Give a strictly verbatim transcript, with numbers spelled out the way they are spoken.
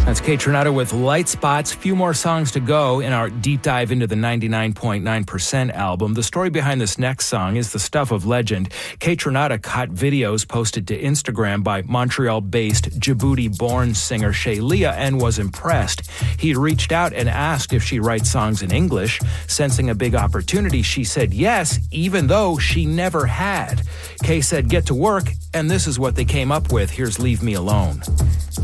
That's Kate Tronada with Light Spots. Few more songs to go in our deep dive into the ninety-nine point nine percent album. The story behind this next song is the stuff of legend. Kate Tronada caught videos posted to Instagram by Montreal-based, Djibouti-born singer Shay Leah and was impressed. He reached out and asked if she writes songs in English. Sensing a big opportunity, she said yes, even though she never had. Kay said, "Get to work," and this is what they came up with. Here's Leave Me Alone.